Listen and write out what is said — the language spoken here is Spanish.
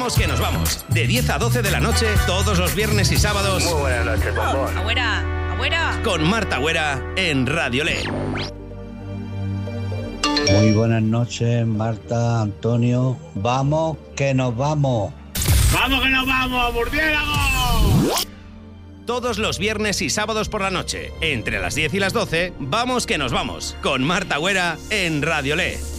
Vamos que nos vamos. De 10 a 12 de la noche, todos los viernes y sábados. Muy buenas noches, bombón. Agüera. Con Marta Agüera en Radio Le. Muy buenas noches, Marta, Antonio. Vamos que nos vamos. ¡Vamos que nos vamos, murciélago! Todos los viernes y sábados por la noche, entre las 10 y las 12, Vamos que nos vamos. Con Marta Agüera en Radio Le.